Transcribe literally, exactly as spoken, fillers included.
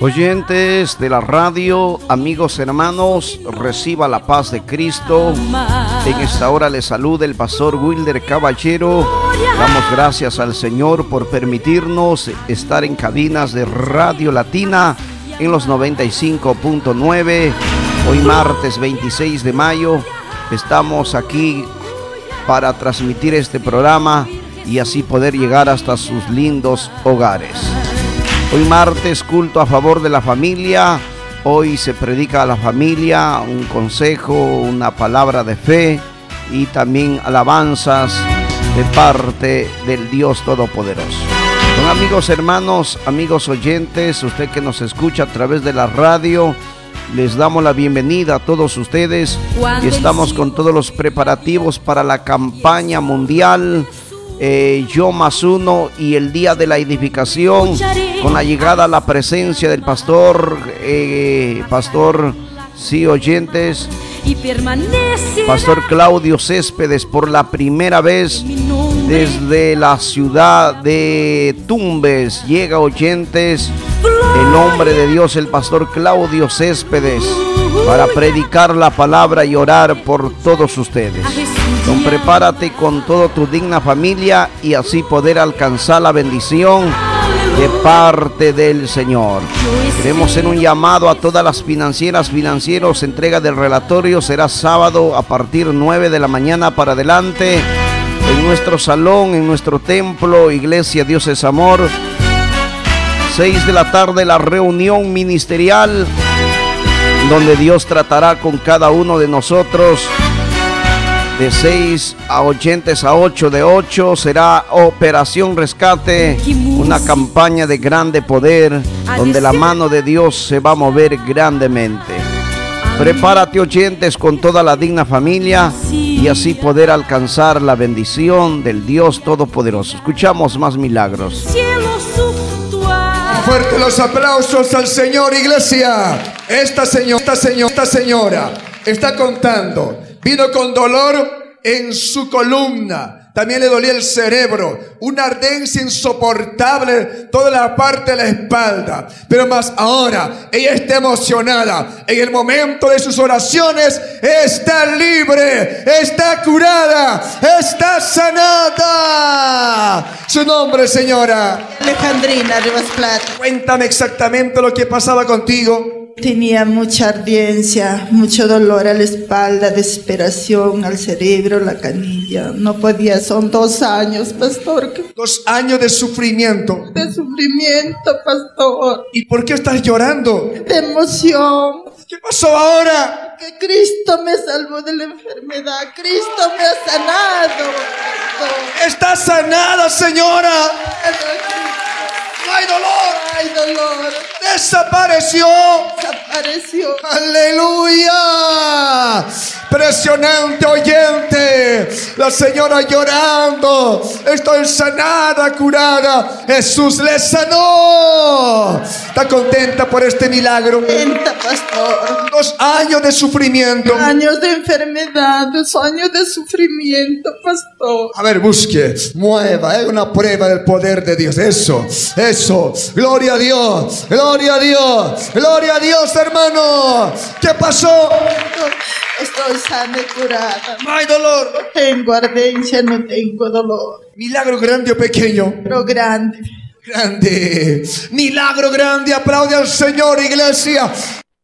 Oyentes de la radio, amigos hermanos, reciba la paz de Cristo. En esta hora les saluda el pastor Wilder Caballero. Damos gracias al Señor por permitirnos estar en cabinas de Radio Latina en los noventa y cinco punto nueve. Hoy martes veintiséis de mayo estamos aquí para transmitir este programa y así poder llegar hasta sus lindos hogares. Hoy martes, culto a favor de la familia. Hoy se predica a la familia, un consejo, una palabra de fe y también alabanzas de parte del Dios Todopoderoso. Con amigos hermanos, amigos oyentes, usted que nos escucha a través de la radio, les damos la bienvenida a todos ustedes y estamos con todos los preparativos para la campaña mundial eh, Yo Más Uno y el Día de la Edificación, con la llegada a la presencia del pastor, eh, pastor, sí, oyentes, pastor Claudio Céspedes, por la primera vez desde la ciudad de Tumbes. Llega, oyentes, el hombre de Dios, el pastor Claudio Céspedes, para predicar la palabra y orar por todos ustedes. Don, prepárate con toda tu digna familia y así poder alcanzar la bendición de parte del Señor. Queremos hacer un llamado a todas las financieras, financieros. Entrega del relatorio será sábado a partir nueve de la mañana para adelante en nuestro salón, en nuestro templo, Iglesia Dios es Amor. seis de la tarde la reunión ministerial, donde Dios tratará con cada uno de nosotros. De seis a oyentes a ocho, de ocho será Operación Rescate, una campaña de grande poder, donde la mano de Dios se va a mover grandemente. Prepárate, oyentes, con toda la digna familia y así poder alcanzar la bendición del Dios Todopoderoso. Escuchamos más milagros. Fuerte los aplausos al Señor, iglesia. Esta señora, esta señora, esta señora está contando. Vino con dolor en su columna. También le dolía el cerebro. Una ardencia insoportable toda la parte de la espalda. Pero más ahora, ella está emocionada. En el momento de sus oraciones, está libre, está curada, está sanada. Su nombre, señora. Alejandrina Rivas Plata. Cuéntame exactamente lo que pasaba contigo. Tenía mucha ardencia, mucho dolor a la espalda, desesperación al cerebro, la canilla. No podía, son dos años, pastor. Dos años de sufrimiento. De sufrimiento, pastor. ¿Y por qué estás llorando? De emoción. ¿Qué pasó ahora? Que Cristo me salvó de la enfermedad. Cristo me ha sanado, pastor. Está sanada, señora. No hay dolor. No hay dolor. Desapareció. Desapareció. Aleluya. Impresionante, oyente. La señora llorando. Estoy sanada, curada. Jesús le sanó. ¿Está contenta por este milagro? Contenta, pastor. Dos años de sufrimiento. Años de enfermedad, dos años de sufrimiento, pastor. A ver, busque, mueva, es una prueba del poder de Dios. Eso, eso. Gloria a Dios, gloria a Dios, gloria a Dios, hermano. ¿Qué pasó? Estoy sana y curada. No hay dolor. No tengo ardencia, no tengo dolor. Milagro grande o pequeño. Pero grande. Grande, milagro grande. Aplaude al Señor, iglesia.